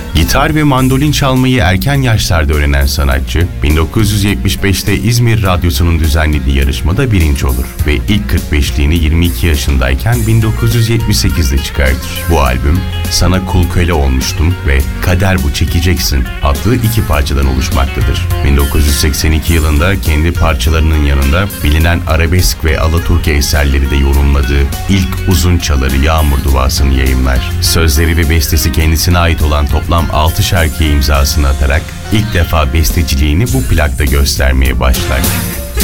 Gitar ve mandolin çalmayı erken yaşlarda öğrenen sanatçı, 1975'te İzmir Radyosu'nun düzenlediği yarışmada birinci olur ve ilk 45'liğini 22 yaşındayken 1978'de çıkartır. Bu albüm, Sana Kul Köle Olmuştum ve Kader Bu Çekeceksin adlı iki parçadan oluşmaktadır. 1982 yılında kendi parçalarının yanında bilinen arabesk ve alaturka eserleri de yorumladığı ilk uzun çaları Yağmur Duası'nı yayımlar. Sözleri ve bestesi kendisine ait olan toplam 6 şarkıya imzasını atarak ilk defa besteciliğini bu plakta göstermeye başlar.